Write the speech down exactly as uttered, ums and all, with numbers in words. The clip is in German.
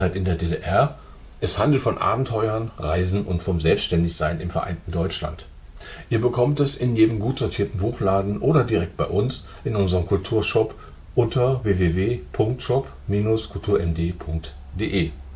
in der D D R. Es handelt von Abenteuern, Reisen und vom Selbstständigsein im vereinten Deutschland. Ihr bekommt es in jedem gut sortierten Buchladen oder direkt bei uns in unserem Kulturshop unter w w w punkt shop Bindestrich kulturmd punkt de.